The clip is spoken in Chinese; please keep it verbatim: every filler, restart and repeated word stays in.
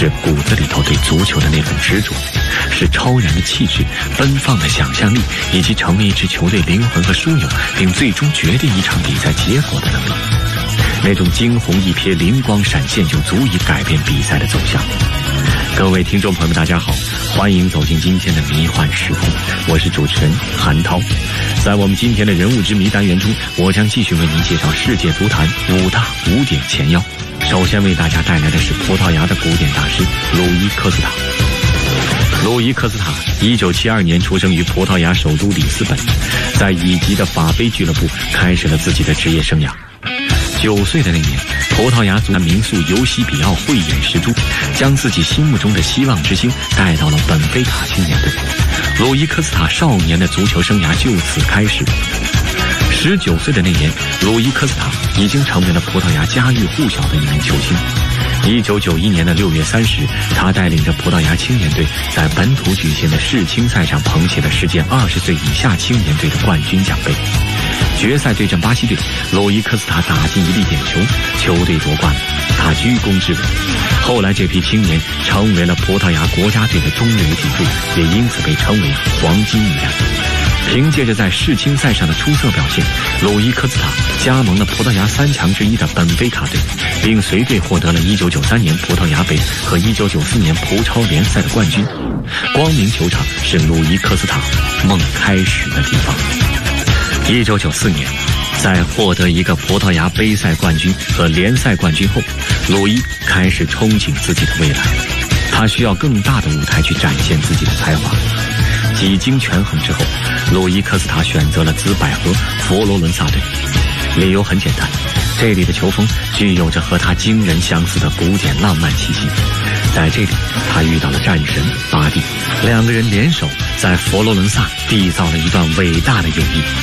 是骨子里头对足球的那份执着，是超然的气质、奔放的想象力，以及成为一支球队灵魂和枢纽，并最终决定一场比赛结果的能力。那种惊鸿一瞥、灵光闪现就足以改变比赛的走向。各位听众朋友们，大家好，欢迎走进今天的迷幻时空，我是主持人韩涛。在我们今天的人物之谜单元中，我将继续为您介绍世界足坛五大古典前腰。首先为大家带来的是葡萄牙的古典大师鲁伊科斯塔。鲁伊科斯塔一九七二年出生于葡萄牙首都里斯本，在乙级的法杯俱乐部开始了自己的职业生涯。九岁的那年，葡萄牙足坛名宿尤西比奥慧眼识珠，将自己心目中的希望之星带到了本菲卡青年队。鲁伊科斯塔少年的足球生涯就此开始。十九岁的那年，鲁伊科斯塔已经成为了葡萄牙家喻户晓的一名球星。一九九一年的六月三十日，他带领着葡萄牙青年队在本土举行的世青赛上捧起了世界二十岁以下青年队的冠军奖杯。决赛对阵巴西队，鲁伊科斯塔打进一粒点球，球队夺冠了，他居功至伟。后来这批青年成为了葡萄牙国家队的中流砥柱，也因此被称为黄金一代。凭借着在世青赛上的出色表现，鲁伊科斯塔加盟了葡萄牙三强之一的本菲卡队，并随队获得了一九九三年葡萄牙杯和一九九四年葡超联赛的冠军。光明球场是鲁伊科斯塔梦开始的地方。一九九四年，在获得一个葡萄牙杯赛冠军和联赛冠军后，鲁伊开始憧憬自己的未来。他需要更大的舞台去展现自己的才华。几经权衡之后，鲁伊科斯塔选择了紫百合佛罗伦萨队。理由很简单，这里的球风具有着和他惊人相似的古典浪漫气息。在这里，他遇到了战神巴蒂，两个人联手在佛罗伦萨缔造了一段伟大的友谊。